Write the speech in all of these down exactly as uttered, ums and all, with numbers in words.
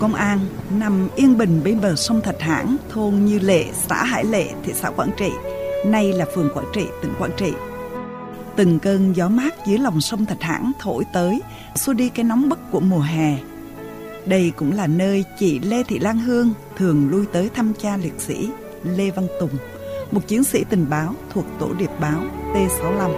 công an nằm yên bình bên bờ sông Thạch Hãn, thôn Như Lệ, xã Hải Lệ, thị xã Quảng Trị, nay là phường Quảng Trị, tỉnh Quảng Trị. Từng cơn gió mát dưới lòng sông Thạch Hãn thổi tới, xua đi cái nóng bức của mùa hè. Đây cũng là nơi chị Lê Thị Lan Hương thường lui tới thăm cha liệt sĩ Lê Văn Tùng, một chiến sĩ tình báo thuộc tổ điệp báo T sáu lăm.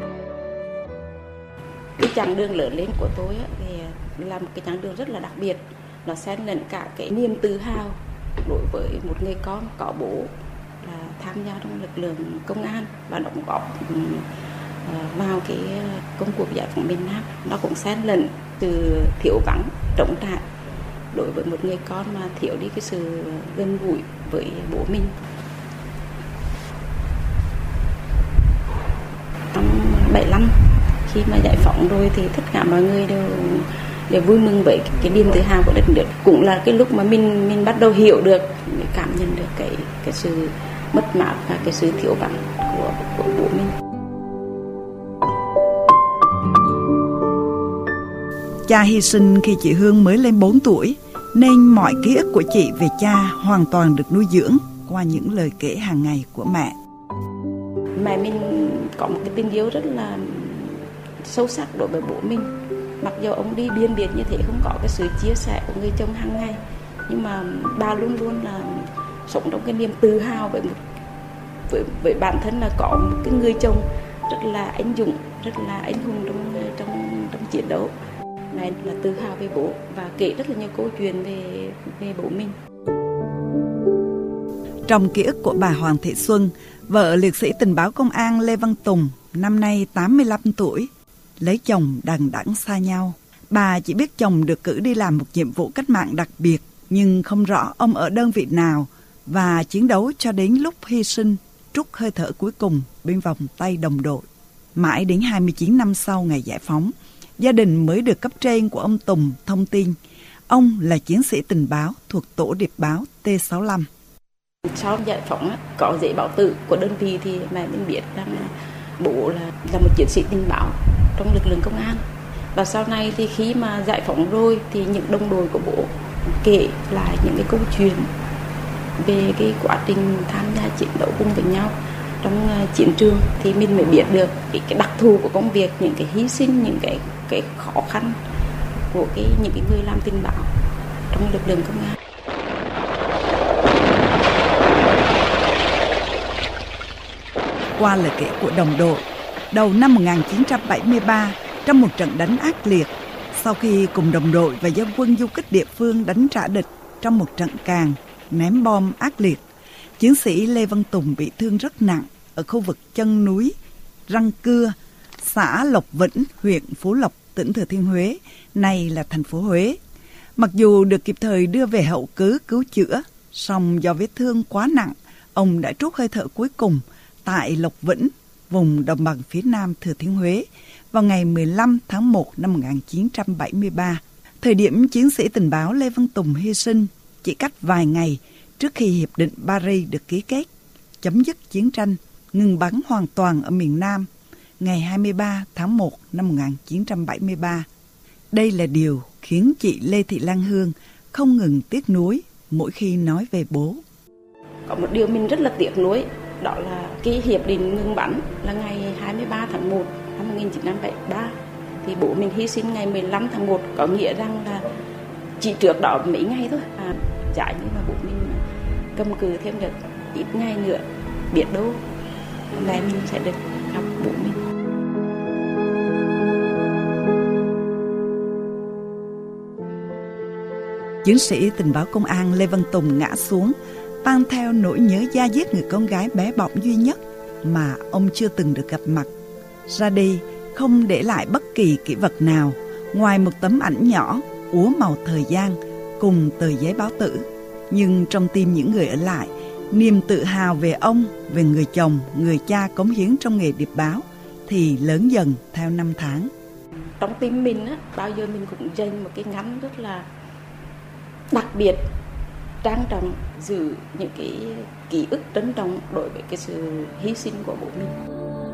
Cái chặng đường lớn lên của tôi thì là một cái chặng đường rất là đặc biệt. Nó xen lẫn cả cái niềm tự hào đối với một người con có bố là tham gia trong lực lượng công an và đóng góp vào cái công cuộc giải phóng miền Nam. Nó cũng xen lẫn từ thiếu vắng, trống trải đối với một người con mà thiếu đi cái sự gần gũi với bố mình. Năm bảy lăm khi mà giải phóng rồi thì tất cả mọi người đều đều vui mừng với cái niềm tự hào của đất nước. Cũng là cái lúc mà mình mình bắt đầu hiểu được, cảm nhận được cái cái sự mất mát và cái sự thiếu vắng của của bố mình. Cha hy sinh khi chị Hương mới lên bốn tuổi, nên mọi ký ức của chị về cha hoàn toàn được nuôi dưỡng qua những lời kể hàng ngày của mẹ. Mẹ mình có một cái tình yêu rất là sâu sắc đối với bố mình. Mặc dù ông đi biên biệt như thế, không có cái sự chia sẻ của người chồng hàng ngày, nhưng mà bà luôn luôn là sống trong cái niềm tự hào với một với, với bản thân là có một cái người chồng rất là anh dũng, rất là anh hùng trong trong trong chiến đấu. Mẹ là tự hào về bố và kể rất là nhiều câu chuyện về về bố mình. Trong ký ức của bà Hoàng Thị Xuân, vợ liệt sĩ tình báo công an Lê Văn Tùng, năm nay tám mươi lăm tuổi, lấy chồng đằng đẵng xa nhau. Bà chỉ biết chồng được cử đi làm một nhiệm vụ cách mạng đặc biệt, nhưng không rõ ông ở đơn vị nào và chiến đấu cho đến lúc hy sinh, trút hơi thở cuối cùng bên vòng tay đồng đội. Mãi đến hai mươi chín năm sau ngày giải phóng, gia đình mới được cấp trên của ông Tùng thông tin ông là chiến sĩ tình báo thuộc tổ điệp báo T sáu lăm. Sau giải phóng có giấy báo tử của đơn vị thì mẹ mình biết rằng bố là là một chiến sĩ tình báo trong lực lượng công an. Và sau này thì khi mà giải phóng rồi thì những đồng đội của bố kể lại những cái câu chuyện về cái quá trình tham gia chiến đấu cùng với nhau trong chiến trường, thì mình mới biết được cái, cái đặc thù của công việc, những cái hy sinh, những cái cái khó khăn của cái những cái người làm tình báo trong lực lượng công an. Qua lời kể của đồng đội, đầu năm một nghìn chín trăm bảy mươi ba, trong một trận đánh ác liệt, sau khi cùng đồng đội và dân quân du kích địa phương đánh trả địch trong một trận càn, ném bom ác liệt, chiến sĩ Lê Văn Tùng bị thương rất nặng ở khu vực chân núi Răng Cưa, xã Lộc Vĩnh, huyện Phú Lộc, tỉnh Thừa Thiên Huế, nay là thành phố Huế. Mặc dù được kịp thời đưa về hậu cứ cứu chữa, song do vết thương quá nặng, ông đã trút hơi thở cuối cùng tại Lộc Vĩnh, vùng đồng bằng phía nam Thừa Thiên Huế, vào ngày mười lăm tháng một năm một nghìn chín trăm bảy mươi ba. Thời điểm chiến sĩ tình báo Lê Văn Tùng hy sinh chỉ cách vài ngày trước khi Hiệp định Paris được ký kết, chấm dứt chiến tranh, ngừng bắn hoàn toàn ở miền Nam, ngày hai mươi ba tháng một năm một nghìn chín trăm bảy mươi ba. Đây là điều khiến chị Lê Thị Lan Hương không ngừng tiếc nuối mỗi khi nói về bố. Có một điều mình rất là tiếc nuối, đó là cái hiệp định ngừng bắn là ngày hai mươi ba tháng một năm một nghìn chín trăm bảy mươi ba, thì bố mình hy sinh ngày mười lăm tháng một, có nghĩa rằng là chỉ trước đó mấy ngày thôi. À, giả như mà bố mình cầm cự thêm được ít ngày nữa, biết đâu mẹ mình sẽ được gặp bố mình. Chiến sĩ tình báo công an Lê Văn Tùng ngã xuống, mang theo nỗi nhớ da diết người con gái bé bỏng duy nhất mà ông chưa từng được gặp mặt. Ra đi không để lại bất kỳ kỷ vật nào ngoài một tấm ảnh nhỏ úa màu thời gian cùng tờ giấy báo tử. Nhưng trong tim những người ở lại, niềm tự hào về ông, về người chồng, người cha cống hiến trong nghề điệp báo thì lớn dần theo năm tháng. Trong tim mình á, bao giờ mình cũng dành một cái ngắn rất là đặc biệt, trang trọng, giữ những cái ký ức trân trọng đối với cái sự hy sinh của bố mình.